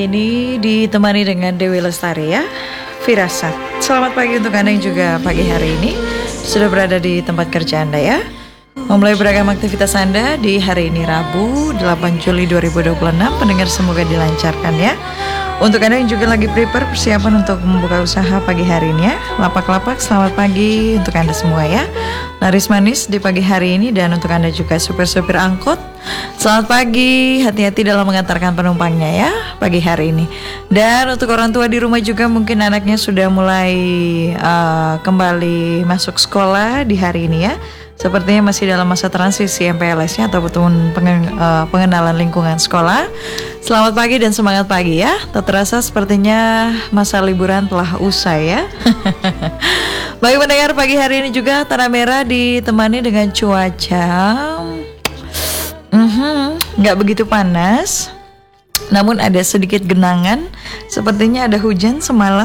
Ini ditemani dengan Dewi Lestari ya, Firasat. Selamat pagi untuk Anda yang juga pagi hari ini sudah berada di tempat kerja Anda ya. Memulai beragam aktivitas Anda di hari ini Rabu 8 Juli 2026. Pendengar semoga dilancarkan ya. Untuk Anda yang juga lagi prepare persiapan untuk membuka usaha pagi hari ini ya, lapak-lapak selamat pagi untuk Anda semua ya. Laris manis di pagi hari ini. Dan untuk Anda juga supir-supir angkot, selamat pagi, hati-hati dalam mengantarkan penumpangnya ya pagi hari ini. Dan untuk orang tua di rumah juga mungkin anaknya sudah mulai kembali masuk sekolah di hari ini ya. Sepertinya masih dalam masa transisi MPLS-nya ataupun pengenalan lingkungan sekolah. Selamat pagi dan semangat pagi ya. Tak terasa sepertinya masa liburan telah usai ya. Bagi pendengar pagi hari ini juga Tanah Merah ditemani dengan cuaca nggak begitu panas, namun ada sedikit genangan. Sepertinya ada hujan semalam.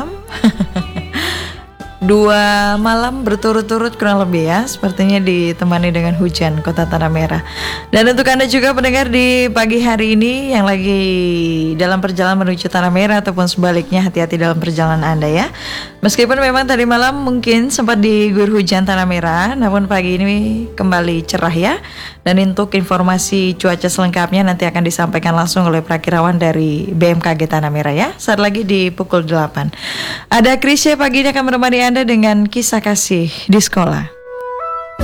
2 malam berturut-turut kurang lebih ya, sepertinya ditemani dengan hujan kota Tanah Merah. Dan untuk Anda juga pendengar di pagi hari ini yang lagi dalam perjalanan menuju Tanah Merah ataupun sebaliknya, hati-hati dalam perjalanan Anda ya. Meskipun memang tadi malam mungkin sempat diguyur hujan Tanah Merah, namun pagi ini kembali cerah ya. Dan untuk informasi cuaca selengkapnya nanti akan disampaikan langsung oleh prakirawan dari BMKG Tanah Merah ya. Saat lagi di pukul 8. Ada Krisya pagi ini akan menemani Anda dengan kisah kasih di sekolah.